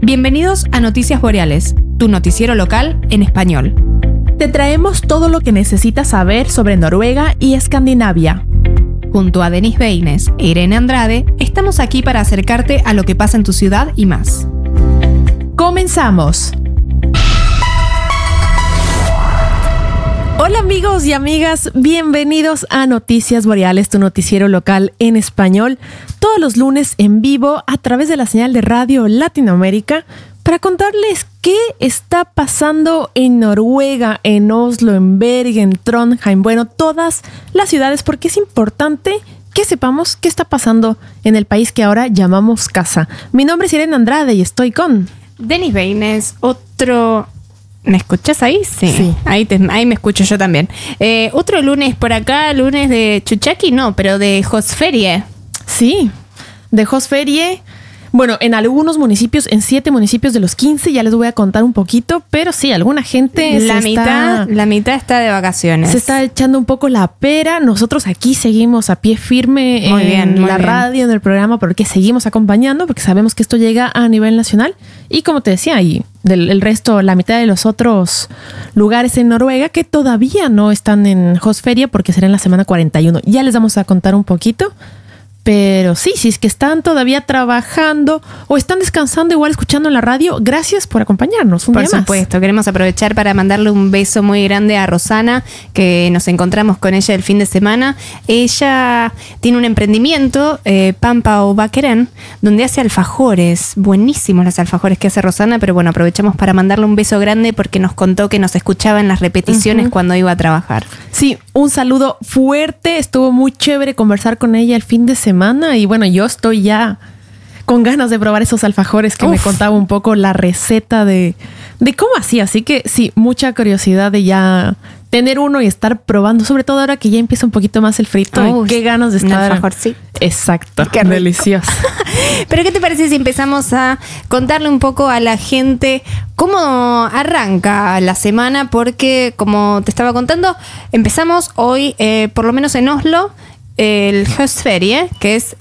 Bienvenidos a Noticias Boreales, tu noticiero local en español. Te traemos todo lo que necesitas saber sobre Noruega y Escandinavia. Junto a Denis Beines e Irene Andrade, estamos aquí para acercarte a lo que pasa en tu ciudad y más. ¡Comenzamos! Hola amigos y amigas, bienvenidos a Noticias Boreales, tu noticiero local en español, todos los lunes en vivo a través de la señal de Radio Latinoamérica para contarles qué está pasando en Noruega, en Oslo, en Bergen, Trondheim, bueno, todas las ciudades, porque es importante que sepamos qué está pasando en el país que ahora llamamos casa. Mi nombre es Irene Andrade y estoy con Denis Beines, otro... ¿Me escuchás ahí? Sí. Ahí me escucho yo también. Otro lunes por acá, lunes de Chuchaki, no, pero de Hosferie. Sí, de Hosferie. Bueno, en algunos municipios, en 7 municipios de los 15, ya les voy a contar un poquito, pero sí, alguna gente la mitad está de vacaciones. Se está echando un poco la pera. Nosotros aquí seguimos a pie firme radio, en el programa, porque seguimos acompañando, porque sabemos que esto llega a nivel nacional. Y como te decía, y el resto, la mitad de los otros lugares en Noruega que todavía no están en Hosferie porque será en la semana 41. Ya les vamos a contar un poquito. Pero sí, si es que están todavía trabajando o están descansando, igual escuchando en la radio, gracias por acompañarnos un día más. Por supuesto, queremos aprovechar para mandarle un beso muy grande a Rosana, que nos encontramos con ella el fin de semana. Ella tiene un emprendimiento, Pampa o Bakeren, donde hace alfajores, buenísimos los alfajores que hace Rosana, pero bueno, aprovechamos para mandarle un beso grande porque nos contó que nos escuchaba en las repeticiones cuando iba a trabajar. Sí, un saludo fuerte, estuvo muy chévere conversar con ella el fin de semana. Y bueno, yo estoy ya con ganas de probar esos alfajores que me contaba un poco la receta de cómo hacía. Así que sí, mucha curiosidad de ya tener uno y estar probando, sobre todo ahora que ya empieza un poquito más el frito. Qué ganas de estar. Un alfajor, sí. Exacto. Qué rico. Delicioso. Pero ¿qué te parece si empezamos a contarle un poco a la gente cómo arranca la semana? Porque, como te estaba contando, empezamos hoy, por lo menos en Oslo, el Hosferie, que es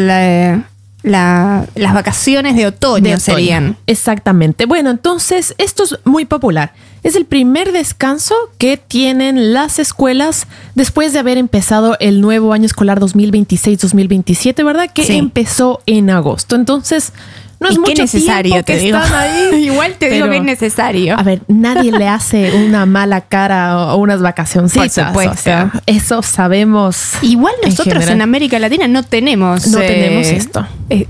las vacaciones de otoño serían. Exactamente. Bueno, entonces esto es muy popular. Es el primer descanso que tienen las escuelas después de haber empezado el nuevo año escolar 2026-2027, ¿verdad? Que sí, empezó en agosto. Entonces, no es mucho necesario, tiempo que están ahí. Igual te digo que es necesario. A ver, nadie le hace una mala cara o unas vacacioncitas. Por supuesto. O sea, eso sabemos. Igual nosotros en América Latina no tenemos esto.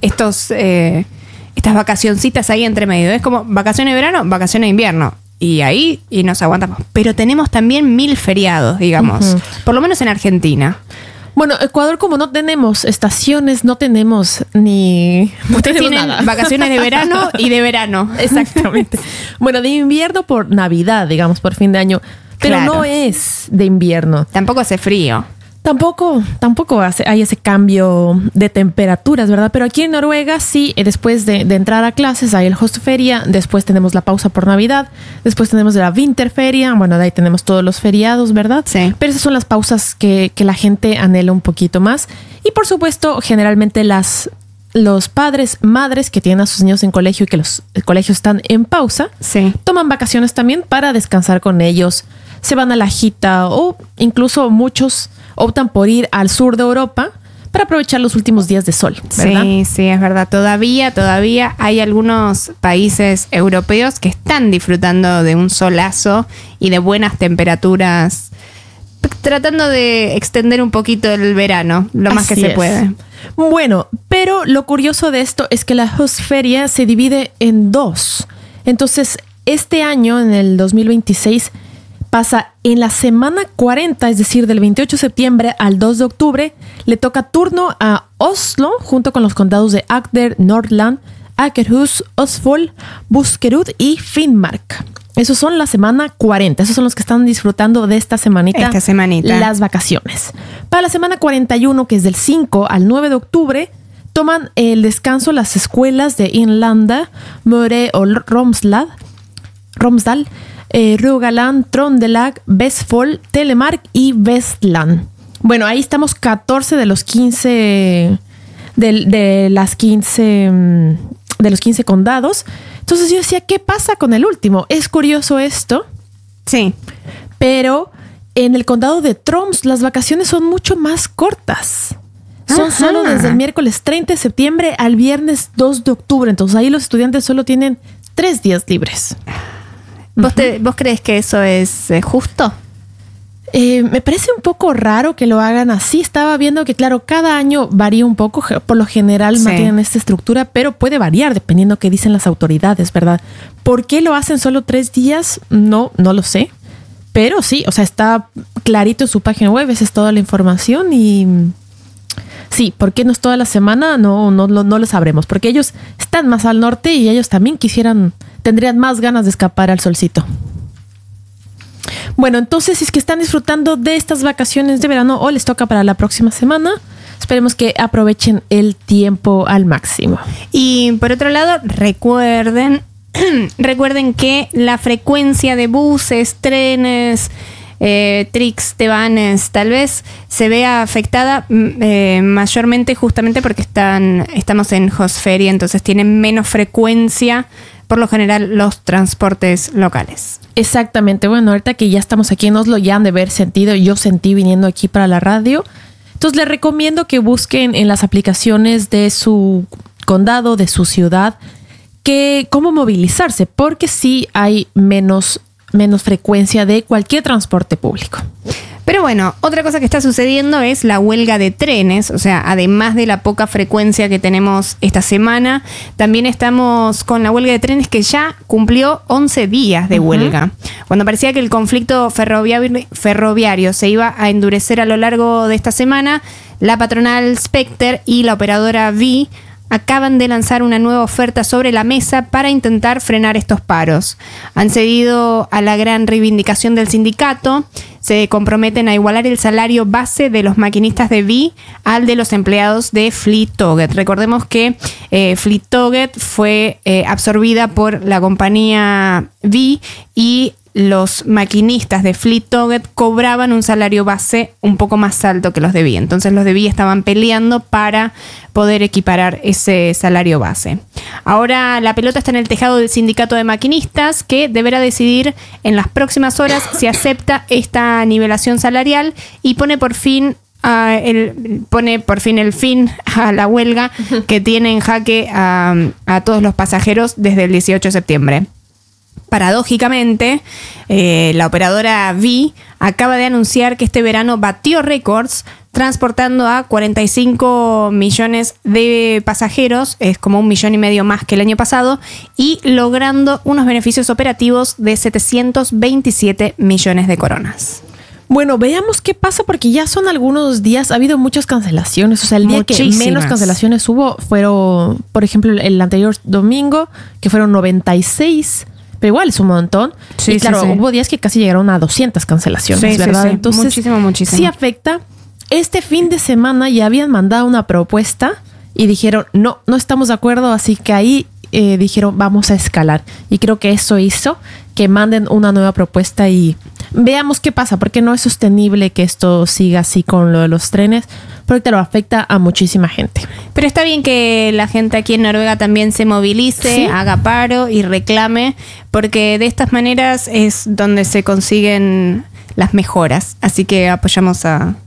Estas vacacioncitas ahí entre medio. Es como vacaciones de verano, vacaciones de invierno. Y ahí nos aguantamos. Pero tenemos también 1000 feriados, digamos. Por lo menos en Argentina. Bueno, Ecuador, como no tenemos estaciones, no tenemos ni... Ustedes tienen nada. Vacaciones de verano y de verano. Exactamente. Bueno, de invierno por Navidad, digamos, por fin de año. Pero claro, no es de invierno. Tampoco hace frío. Tampoco hay ese cambio de temperaturas, ¿verdad? Pero aquí en Noruega sí, después de entrar a clases hay el Hosferie, después tenemos la pausa por Navidad, después tenemos la Vinterferie, bueno, de ahí tenemos todos los feriados, ¿verdad? Sí. Pero esas son las pausas que la gente anhela un poquito más. Y por supuesto, generalmente los padres, madres que tienen a sus niños en colegio y que los colegios están en pausa, sí, toman vacaciones también para descansar con ellos. Se van a la Gita o incluso muchos optan por ir al sur de Europa para aprovechar los últimos días de sol, ¿verdad? Sí, es verdad. Todavía hay algunos países europeos que están disfrutando de un solazo y de buenas temperaturas, tratando de extender un poquito el verano, lo más que se puede. Bueno, pero lo curioso de esto es que la Hosferie se divide en 2. Entonces, este año, en el 2026, pasa en la semana 40, es decir, del 28 de septiembre al 2 de octubre, le toca turno a Oslo, junto con los condados de Agder, Nordland, Akershus, Østfold, Buskerud y Finnmark. Esos son la semana 40. Esos son los que están disfrutando de esta semanita. Las vacaciones. Para la semana 41, que es del 5 al 9 de octubre, toman el descanso las escuelas de Innlandet, Møre o Romsdal, Rogaland, Trondelag, Vestfold, Telemark y Vestland. Bueno, ahí estamos 14 de los 15 de las 15 de los 15 condados. Entonces yo decía, ¿qué pasa con el último? Es curioso esto. Sí. Pero en el condado de Troms las vacaciones son mucho más cortas. Son solo desde el miércoles 30 de septiembre al viernes 2 de octubre. Entonces ahí los estudiantes solo tienen 3 días libres. ¿Vos crees que eso es justo? Me parece un poco raro que lo hagan así. Estaba viendo que, claro, cada año varía un poco. Por lo general mantienen esta estructura, pero puede variar dependiendo de qué dicen las autoridades, ¿verdad? ¿Por qué lo hacen solo 3 días? No lo sé. Pero sí, o sea, está clarito en su página web. Esa es toda la información y... Sí, ¿por qué no es toda la semana? No lo sabremos. Porque ellos están más al norte y ellos también tendrían más ganas de escapar al solcito. Bueno, entonces, si es que están disfrutando de estas vacaciones de verano o les toca para la próxima semana, esperemos que aprovechen el tiempo al máximo. Y por otro lado, recuerden que la frecuencia de buses, trenes, trix, tebanes, tal vez se vea afectada mayormente justamente porque estamos en Hosferia, entonces tienen menos frecuencia por lo general los transportes locales. Exactamente. Bueno, ahorita que ya estamos aquí en Oslo, ya han de haber sentido, yo sentí viniendo aquí para la radio. Entonces les recomiendo que busquen en las aplicaciones de su condado, de su ciudad, cómo movilizarse, porque sí hay menos frecuencia de cualquier transporte público. Pero bueno, otra cosa que está sucediendo es la huelga de trenes, o sea, además de la poca frecuencia que tenemos esta semana, también estamos con la huelga de trenes que ya cumplió 11 días de huelga. Cuando parecía que el conflicto ferroviario se iba a endurecer a lo largo de esta semana, la patronal Specter y la operadora Vi acaban de lanzar una nueva oferta sobre la mesa para intentar frenar estos paros. Han cedido a la gran reivindicación del sindicato, se comprometen a igualar el salario base de los maquinistas de Vi al de los empleados de Flytoget. Recordemos que Flytoget fue absorbida por la compañía Vi y los maquinistas de Flytoget cobraban un salario base un poco más alto que los de Vi. Entonces los de Vi estaban peleando para poder equiparar ese salario base. Ahora la pelota está en el tejado del sindicato de maquinistas, que deberá decidir en las próximas horas si acepta esta nivelación salarial y pone por fin el fin a la huelga que tiene en jaque a todos los pasajeros desde el 18 de septiembre. Paradójicamente, la operadora Vi acaba de anunciar que este verano batió récords transportando a 45 millones de pasajeros, es como 1,5 millones más que el año pasado, y logrando unos beneficios operativos de 727 millones de coronas. Bueno, veamos qué pasa porque ya son algunos días, ha habido muchas cancelaciones. O sea, el día que menos cancelaciones hubo fueron, por ejemplo, el anterior domingo, que fueron 96. Pero igual es un montón. Sí, y claro, hubo días que casi llegaron a 200 cancelaciones, ¿verdad? Sí. Entonces, muchísimo. Sí afecta. Este fin de semana ya habían mandado una propuesta y dijeron, no estamos de acuerdo, así que ahí dijeron, vamos a escalar. Y creo que eso hizo que manden una nueva propuesta y veamos qué pasa, porque no es sostenible que esto siga así con lo de los trenes, porque lo afecta a muchísima gente. Pero está bien que la gente aquí en Noruega también se movilice, ¿sí? Haga paro y reclame, porque de estas maneras es donde se consiguen las mejoras. Así que apoyamos a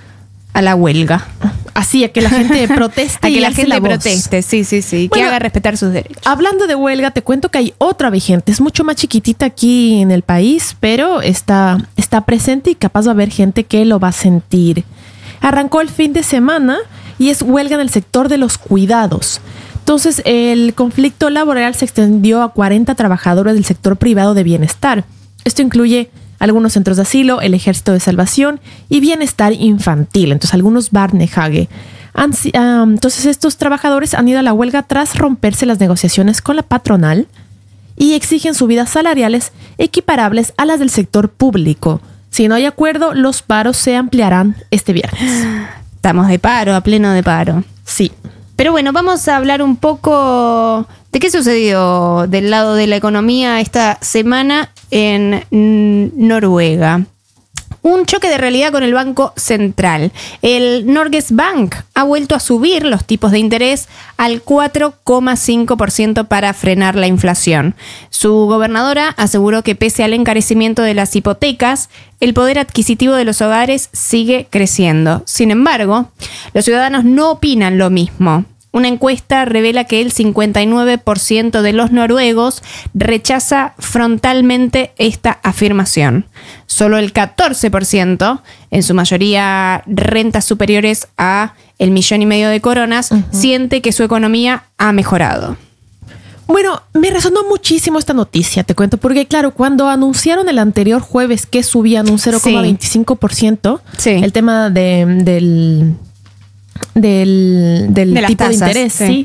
la huelga. Así, a que la gente proteste. A que la gente proteste, sí. Bueno, que haga respetar sus derechos. Hablando de huelga, te cuento que hay otra vigente. Es mucho más chiquitita aquí en el país, pero está presente y capaz va a haber gente que lo va a sentir. Arrancó el fin de semana y es huelga en el sector de los cuidados. Entonces, el conflicto laboral se extendió a 40 trabajadores del sector privado de bienestar. Esto incluye algunos centros de asilo, el Ejército de Salvación y bienestar infantil. Entonces, algunos Barnehage. Entonces, estos trabajadores han ido a la huelga tras romperse las negociaciones con la patronal y exigen subidas salariales equiparables a las del sector público. Si no hay acuerdo, los paros se ampliarán este viernes. Estamos de paro, a pleno de paro. Sí. Pero bueno, vamos a hablar un poco de qué sucedió del lado de la economía esta semana en Noruega. un choque de realidad con el Banco Central. El Norges Bank ha vuelto a subir los tipos de interés al 4,5% para frenar la inflación. Su gobernadora aseguró que pese al encarecimiento de las hipotecas, el poder adquisitivo de los hogares sigue creciendo. Sin embargo, los ciudadanos no opinan lo mismo. Una encuesta revela que el 59% de los noruegos rechaza frontalmente esta afirmación. Solo el 14%, en su mayoría rentas superiores a el 1,5 millones de coronas, siente que su economía ha mejorado. Bueno, me resonó muchísimo esta noticia, te cuento, porque claro, cuando anunciaron el anterior jueves que subían un 0,25%, Sí. el tema del De las tipo de tasas, interés, sí.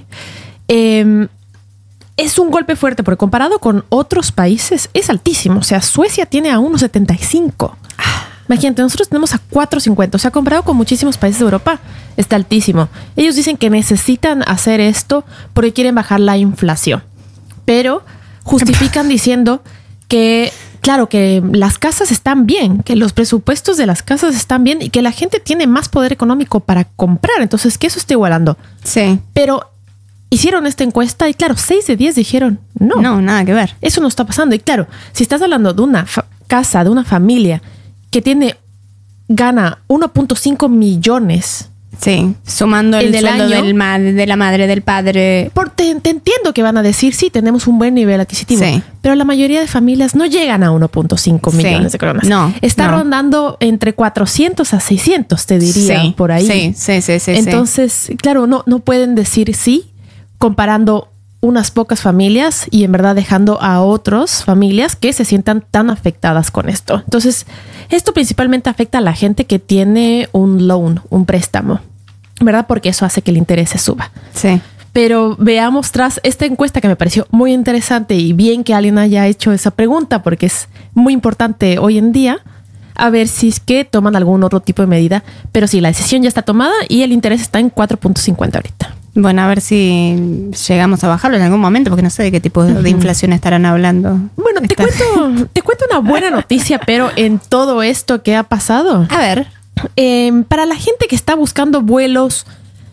Es un golpe fuerte, porque comparado con otros países es altísimo. O sea, Suecia tiene a 1,75. Imagínate, nosotros tenemos a 4,50. O sea, comparado con muchísimos países de Europa, está altísimo. Ellos dicen que necesitan hacer esto porque quieren bajar la inflación. Pero justifican diciendo que, claro, que las casas están bien, que los presupuestos de las casas están bien y que la gente tiene más poder económico para comprar. Entonces, que eso está igualando. Sí. Pero hicieron esta encuesta y claro, 6 de 10 dijeron no. No, nada que ver. Eso no está pasando. Y claro, si estás hablando de una casa, de una familia que gana 1.5 millones. Sí, sumando el del sueldo año, de la madre, del padre. Te entiendo que van a decir, sí, tenemos un buen nivel adquisitivo, Sí. pero la mayoría de familias no llegan a 1.5 Sí. millones de coronas. No, Está no. rondando entre 400 a 600, te diría, Sí, por ahí. Sí. Entonces, claro, no pueden decir sí comparando unas pocas familias y en verdad dejando a otras familias que se sientan tan afectadas con esto. Entonces, esto principalmente afecta a la gente que tiene un loan, un préstamo, ¿verdad? Porque eso hace que el interés se suba. Sí. Pero veamos tras esta encuesta que me pareció muy interesante y bien que alguien haya hecho esa pregunta porque es muy importante hoy en día, a ver si es que toman algún otro tipo de medida. Pero sí, la decisión ya está tomada y el interés está en 4.50 ahorita. Bueno, a ver si llegamos a bajarlo en algún momento, porque no sé de qué tipo de inflación estarán hablando. Bueno, te cuento una buena noticia, pero en todo esto que ha pasado. A ver. Para la gente que está buscando vuelos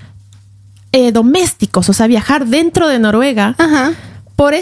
domésticos, o sea, viajar dentro de Noruega, Ajá. por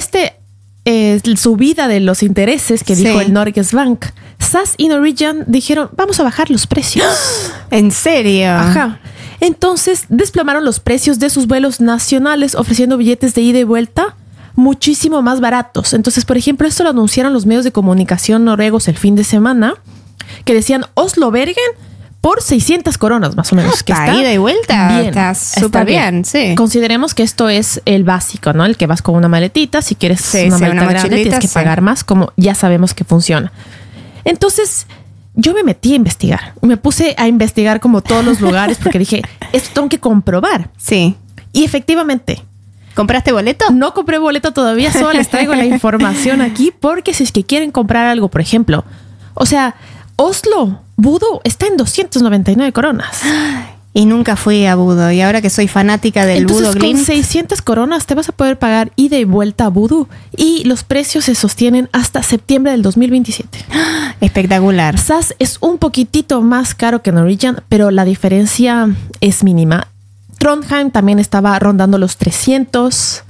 subida de los intereses que dijo Sí. el Norges Bank, SAS y Norwegian dijeron, vamos a bajar los precios. ¿En serio? Ajá. Entonces desplomaron los precios de sus vuelos nacionales, ofreciendo billetes de ida y vuelta muchísimo más baratos. Entonces, por ejemplo, esto lo anunciaron los medios de comunicación noruegos el fin de semana, que decían Oslo-Bergen por 600 coronas más o menos. Que Para ida y vuelta bien, está súper bien, sí. Consideremos que esto es el básico, ¿no? El que vas con una maletita. Si quieres Sí, una sí, maleta una grande, mochilita, tienes que sí. pagar más, como ya sabemos que funciona. Entonces, yo me metí a investigar. Me puse a investigar como todos los lugares porque dije, esto tengo que comprobar. Sí. Y efectivamente, ¿Compraste boleto? no compré boleto todavía, solo les traigo la información aquí porque si es que quieren comprar algo, por ejemplo, o sea, Oslo, Budo está en 299 coronas. Y nunca fui a Budo. Y ahora que soy fanática del Entonces, Budo con Glint. 600 coronas te vas a poder pagar ida y vuelta a Budo y los precios se sostienen hasta septiembre del 2027. Espectacular. SAS es un poquitito más caro que Norwegian, pero la diferencia es mínima. Trondheim también estaba rondando los 300.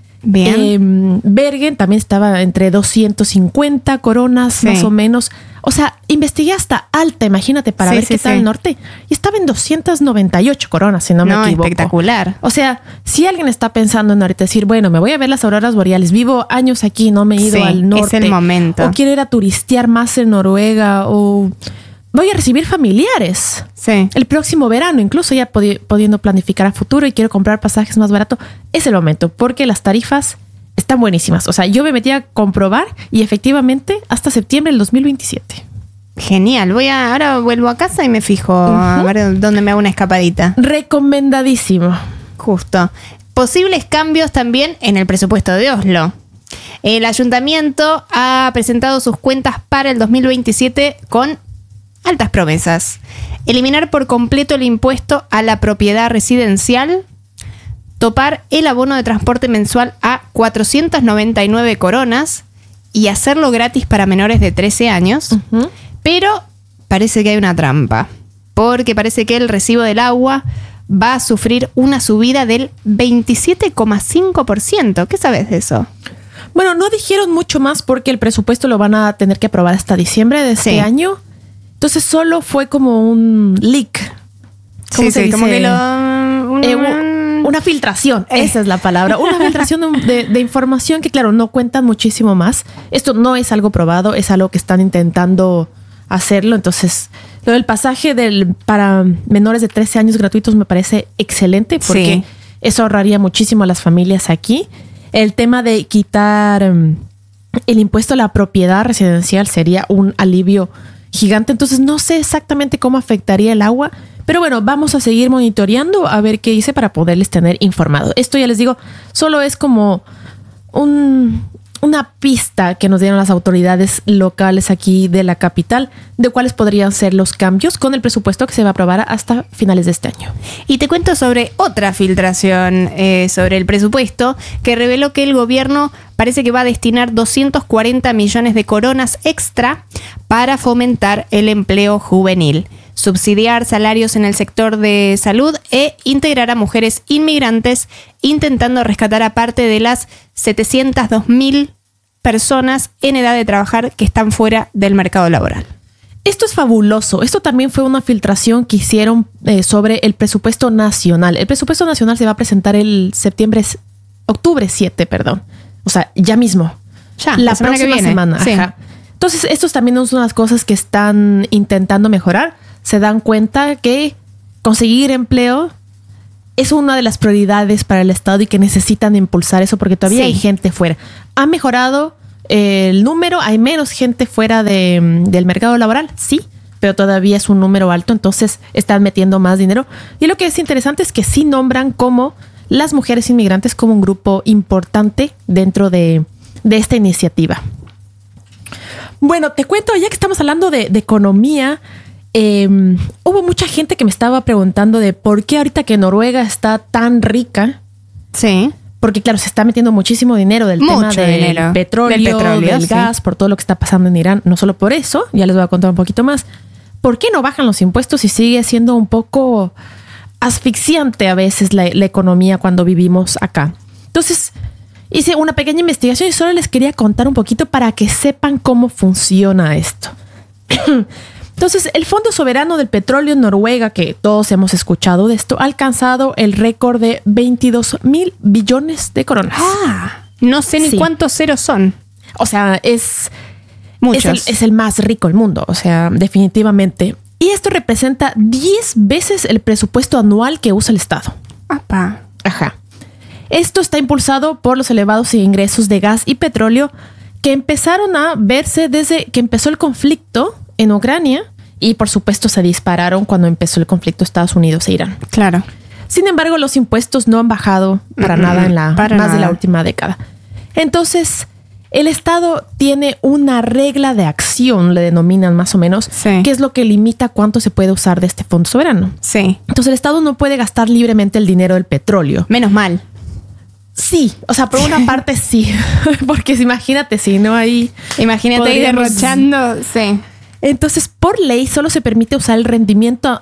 Bien. Bergen también estaba entre 250 coronas, Sí. más o menos. O sea, investigué hasta Alta, imagínate, para Sí, ver sí, qué tal sí. el norte. Y estaba en 298 coronas, si no me equivoco. Espectacular. O sea, si alguien está pensando en ahorita decir, bueno, me voy a ver las auroras boreales, vivo años aquí, no me he ido Sí, al norte. es el momento. O quiero ir a turistear más en Noruega, o voy a recibir familiares Sí. el próximo verano, incluso ya pudiendo planificar a futuro y quiero comprar pasajes más barato, es el momento, porque las tarifas están buenísimas. O sea, yo me metí a comprobar y efectivamente hasta septiembre del 2027. Genial. Ahora vuelvo a casa y me fijo a ver dónde me hago una escapadita. Recomendadísimo. Justo. Posibles cambios también en el presupuesto de Oslo. El ayuntamiento ha presentado sus cuentas para el 2027 con altas promesas. Eliminar por completo el impuesto a la propiedad residencial, topar el abono de transporte mensual a 499 coronas y hacerlo gratis para menores de 13 años. Ujú. Pero parece que hay una trampa, porque parece que el recibo del agua va a sufrir una subida del 27,5%. ¿Qué sabes de eso? Bueno, no dijeron mucho más porque el presupuesto lo van a tener que aprobar hasta diciembre de este año. Entonces solo fue como un leak. ¿Cómo se dice? Como que una filtración, esa es la palabra. Una filtración de información que, claro, no cuentan muchísimo más. Esto no es algo probado, es algo que están intentando hacerlo. Entonces, lo del pasaje para menores de 13 años gratuitos me parece excelente porque eso ahorraría muchísimo a las familias aquí. El tema de quitar el impuesto a la propiedad residencial sería un alivio gigante. Entonces, no sé exactamente cómo afectaría el agua. Pero bueno, vamos a seguir monitoreando a ver qué dice para poderles tener informado. Esto, ya les digo, solo es como una pista que nos dieron las autoridades locales aquí de la capital de cuáles podrían ser los cambios con el presupuesto que se va a aprobar hasta finales de este año. Y te cuento sobre otra filtración sobre el presupuesto que reveló que el gobierno parece que va a destinar 240 millones de coronas extra para fomentar el empleo juvenil, subsidiar salarios en el sector de salud e integrar a mujeres inmigrantes, intentando rescatar a parte de las 702.000 personas en edad de trabajar que están fuera del mercado laboral. Esto es fabuloso. Esto también fue una filtración que hicieron sobre el presupuesto nacional. El presupuesto nacional se va a presentar octubre 7, O sea, ya mismo. Ya, la próxima semana. Sí. Ajá. Entonces, estos también son unas cosas que están intentando mejorar. Se dan cuenta que conseguir empleo es una de las prioridades para el Estado y que necesitan impulsar eso porque todavía hay gente fuera. Ha mejorado el número, hay menos gente fuera del mercado laboral, sí, pero todavía es un número alto, entonces están metiendo más dinero. Y lo que es interesante es que sí nombran como las mujeres inmigrantes como un grupo importante dentro de esta iniciativa. Bueno, te cuento, ya que estamos hablando de economía, hubo mucha gente que me estaba preguntando de por qué ahorita que Noruega está tan rica. Sí. Porque claro, se está metiendo muchísimo dinero del tema del petróleo, del gas, por todo lo que está pasando en Irán. No solo por eso, ya les voy a contar un poquito más. ¿Por qué no bajan los impuestos y sigue siendo un poco asfixiante a veces la economía cuando vivimos acá? Entonces, hice una pequeña investigación y solo les quería contar un poquito para que sepan cómo funciona esto. Entonces, el Fondo Soberano del Petróleo en Noruega, que todos hemos escuchado de esto, ha alcanzado el récord de 22.000 billones de coronas. No sé ni cuántos ceros son. O sea, es muchos. Es el más rico del mundo, o sea, definitivamente. Y esto representa 10 veces el presupuesto anual que usa el Estado. Ajá. Esto está impulsado por los elevados ingresos de gas y petróleo que empezaron a verse desde que empezó el conflicto en Ucrania y por supuesto se dispararon cuando empezó el conflicto Estados Unidos e Irán. Claro. Sin embargo, los impuestos no han bajado para nada en de la última década. Entonces, el Estado tiene una regla de acción, le denominan más o menos, que es lo que limita cuánto se puede usar de este fondo soberano. Sí. Entonces, el Estado no puede gastar libremente el dinero del petróleo. Menos mal. Sí, o sea, por una parte sí, porque imagínate si no hay... Imagínate ahí derrochando, sí. Entonces, por ley, solo se permite usar el rendimiento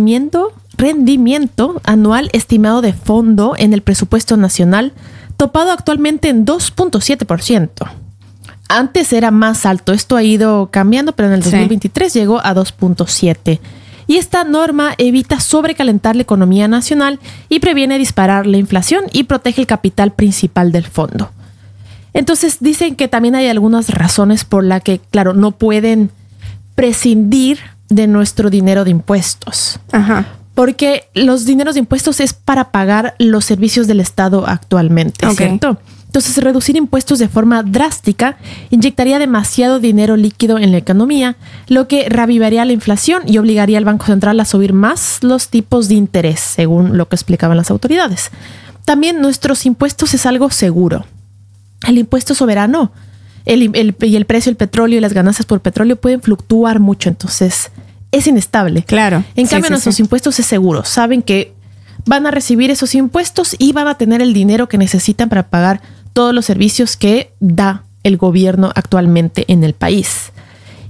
anual estimado de fondo en el presupuesto nacional, topado actualmente en 2.7%. Antes era más alto, esto ha ido cambiando, pero en el 2023 llegó a 2.7%. Y esta norma evita sobrecalentar la economía nacional y previene disparar la inflación y protege el capital principal del fondo. Entonces dicen que también hay algunas razones por las que, claro, no pueden prescindir de nuestro dinero de impuestos. Ajá. Porque los dineros de impuestos es para pagar los servicios del Estado actualmente, ¿cierto? Entonces, reducir impuestos de forma drástica inyectaría demasiado dinero líquido en la economía, lo que reavivaría la inflación y obligaría al Banco Central a subir más los tipos de interés, según lo que explicaban las autoridades. También nuestros impuestos es algo seguro. El impuesto soberano y el precio del petróleo y las ganancias por petróleo pueden fluctuar mucho, entonces es inestable. Claro. En cambio, nuestros impuestos es seguro. Saben que van a recibir esos impuestos y van a tener el dinero que necesitan para pagar todos los servicios que da el gobierno actualmente en el país. Y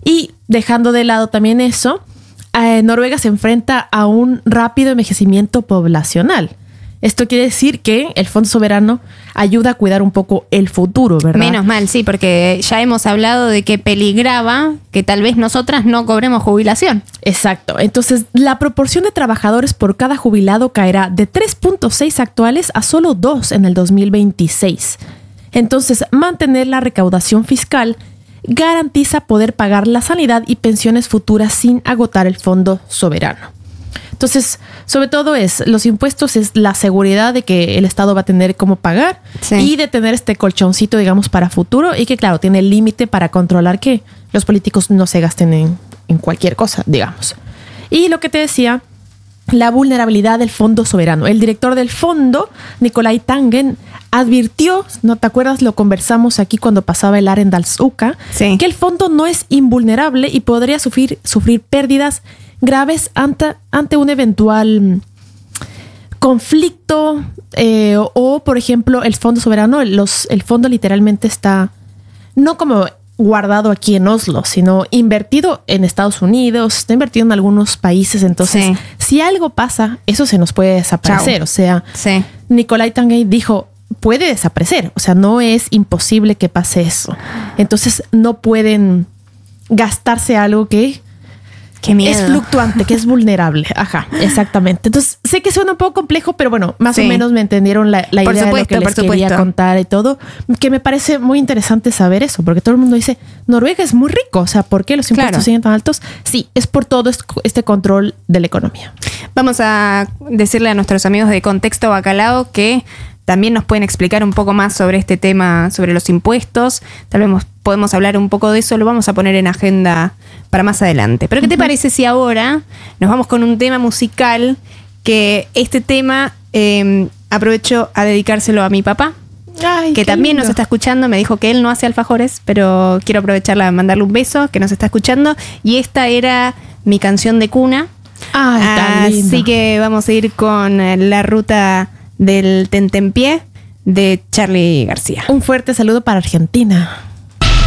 dejando de lado también eso, Noruega se enfrenta a un rápido envejecimiento poblacional. Esto quiere decir que el Fondo Soberano ayuda a cuidar un poco el futuro, ¿verdad? Menos mal, sí, porque ya hemos hablado de que peligraba que tal vez nosotras no cobremos jubilación. Exacto. Entonces, la proporción de trabajadores por cada jubilado caerá de 3.6 actuales a solo 2 en el 2026. Entonces, mantener la recaudación fiscal garantiza poder pagar la sanidad y pensiones futuras sin agotar el Fondo Soberano. Entonces, sobre todo los impuestos es la seguridad de que el Estado va a tener cómo pagar y de tener este colchoncito, digamos, para futuro y que, claro, tiene el límite para controlar que los políticos no se gasten en cualquier cosa, digamos. Y lo que te decía, la vulnerabilidad del Fondo Soberano. El director del fondo, Nicolai Tangen, advirtió, ¿no te acuerdas? Lo conversamos aquí cuando pasaba el Arendalsuka, que el fondo no es invulnerable y podría sufrir pérdidas graves ante un eventual conflicto o, por ejemplo, el Fondo Soberano, el fondo literalmente está no como guardado aquí en Oslo, sino invertido en Estados Unidos, está invertido en algunos países. Entonces, si algo pasa, eso se nos puede desaparecer. Chau. O sea, Nicolai Tangen dijo, puede desaparecer. O sea, no es imposible que pase eso. Entonces, no pueden gastarse algo que es fluctuante, que es vulnerable. Ajá, exactamente. Entonces, sé que suena un poco complejo, pero bueno, más o menos me entendieron la idea de lo que les quería contar y todo. Que me parece muy interesante saber eso, porque todo el mundo dice, Noruega es muy rico. O sea, ¿por qué los impuestos siguen tan altos? Sí, es por todo este control de la economía. Vamos a decirle a nuestros amigos de Contexto Bacalao que también nos pueden explicar un poco más sobre este tema, sobre los impuestos. Tal vez podemos hablar un poco de eso, lo vamos a poner en agenda para más adelante. Pero ¿qué te parece si ahora nos vamos con un tema musical? Que este tema aprovecho a dedicárselo a mi papá, que también nos está escuchando. Me dijo que él no hace alfajores, pero quiero aprovecharla a mandarle un beso, que nos está escuchando. Y esta era mi canción de cuna. Tan lindo. Así que vamos a ir con La Ruta del Tentempié de Charly García. Un fuerte saludo para Argentina.